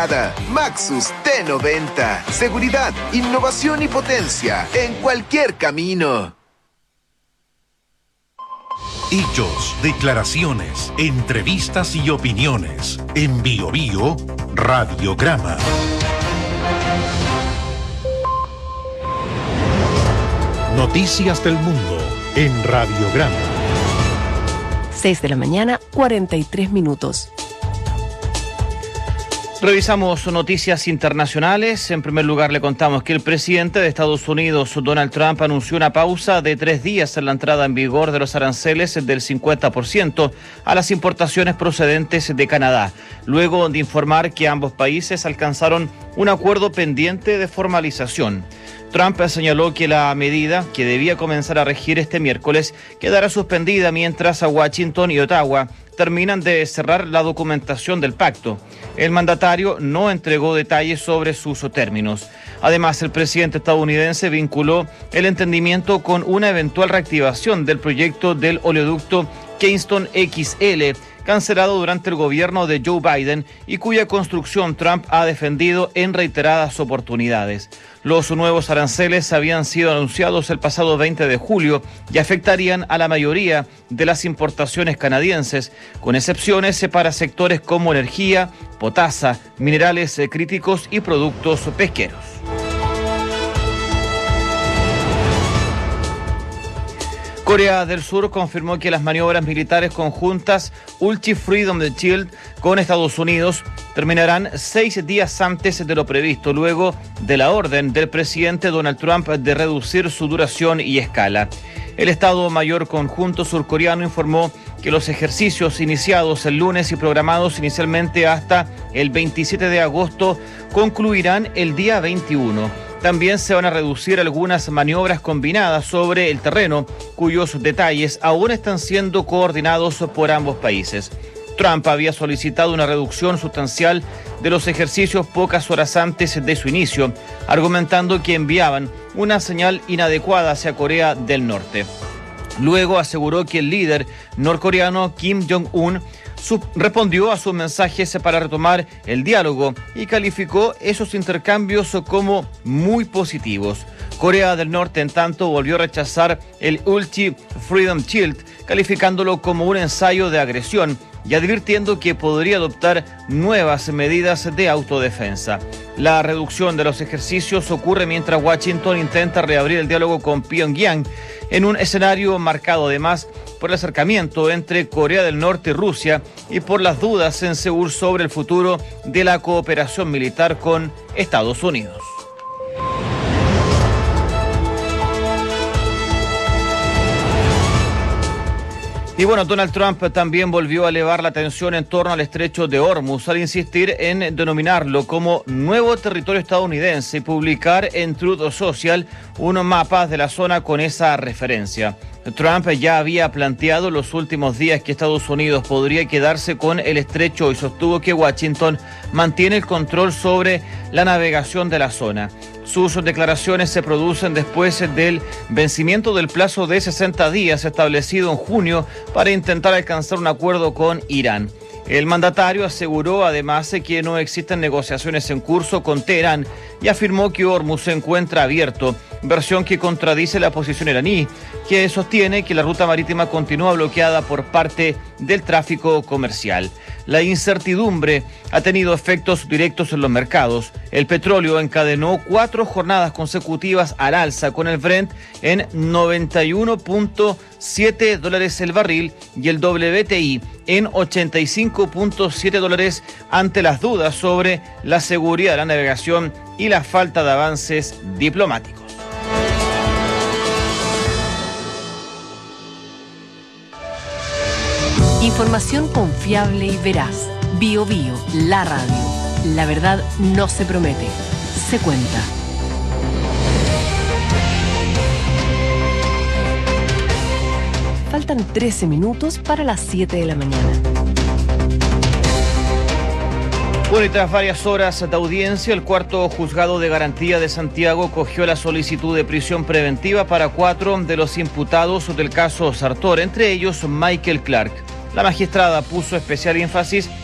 Maxus T90. Seguridad, innovación y potencia en cualquier camino. Hechos, declaraciones, entrevistas y opiniones. En Bio Bio, Radiograma. Noticias del mundo en Radiograma. 6 de la mañana, 43 minutos. Revisamos noticias internacionales. En primer lugar, le contamos que el presidente de Estados Unidos, Donald Trump, anunció una pausa de 3 días en la entrada en vigor de los aranceles del 50% a las importaciones procedentes de Canadá, luego de informar que ambos países alcanzaron un acuerdo pendiente de formalización. Trump señaló que la medida, que debía comenzar a regir este miércoles, quedará suspendida mientras Washington y Ottawa terminan de cerrar la documentación del pacto. El mandatario no entregó detalles sobre sus términos. Además, el presidente estadounidense vinculó el entendimiento con una eventual reactivación del proyecto del oleoducto Keystone XL, cancelado durante el gobierno de Joe Biden y cuya construcción Trump ha defendido en reiteradas oportunidades. Los nuevos aranceles habían sido anunciados el pasado 20 de julio y afectarían a la mayoría de las importaciones canadienses, con excepciones para sectores como energía, potasa, minerales críticos y productos pesqueros. Corea del Sur confirmó que las maniobras militares conjuntas Ulchi Freedom Shield con Estados Unidos terminarán 6 días antes de lo previsto, luego de la orden del presidente Donald Trump de reducir su duración y escala. El Estado Mayor Conjunto surcoreano informó que los ejercicios iniciados el lunes y programados inicialmente hasta el 27 de agosto concluirán el día 21. También se van a reducir algunas maniobras combinadas sobre el terreno, cuyos detalles aún están siendo coordinados por ambos países. Trump había solicitado una reducción sustancial de los ejercicios pocas horas antes de su inicio, argumentando que enviaban una señal inadecuada hacia Corea del Norte. Luego aseguró que el líder norcoreano Kim Jong-un respondió a sus mensajes para retomar el diálogo y calificó esos intercambios como muy positivos. Corea del Norte, en tanto, volvió a rechazar el Ulchi Freedom Shield, calificándolo como un ensayo de agresión y advirtiendo que podría adoptar nuevas medidas de autodefensa. La reducción de los ejercicios ocurre mientras Washington intenta reabrir el diálogo con Pyongyang en un escenario marcado además por el acercamiento entre Corea del Norte y Rusia y por las dudas en Seúl sobre el futuro de la cooperación militar con Estados Unidos. Y bueno, Donald Trump también volvió a elevar la tensión en torno al estrecho de Hormuz al insistir en denominarlo como nuevo territorio estadounidense y publicar en Truth Social unos mapas de la zona con esa referencia. Trump ya había planteado los últimos días que Estados Unidos podría quedarse con el estrecho y sostuvo que Washington mantiene el control sobre la navegación de la zona. Sus declaraciones se producen después del vencimiento del plazo de 60 días establecido en junio para intentar alcanzar un acuerdo con Irán. El mandatario aseguró además que no existen negociaciones en curso con Teherán y afirmó que Hormuz se encuentra abierto, versión que contradice la posición iraní, que sostiene que la ruta marítima continúa bloqueada por parte del tráfico comercial. La incertidumbre ha tenido efectos directos en los mercados. El petróleo encadenó 4 jornadas consecutivas al alza, con el Brent en $91.7 el barril y el WTI en $85.7 ante las dudas sobre la seguridad de la navegación y la falta de avances diplomáticos. Información confiable y veraz. Bio Bio, la radio. La verdad no se promete, se cuenta. Faltan 13 minutos para las 7 de la mañana. Bueno, y tras varias horas de audiencia, el cuarto juzgado de garantía de Santiago cogió la solicitud de prisión preventiva para 4 de los imputados del caso Sartor, entre ellos Michael Clark. La magistrada puso especial énfasis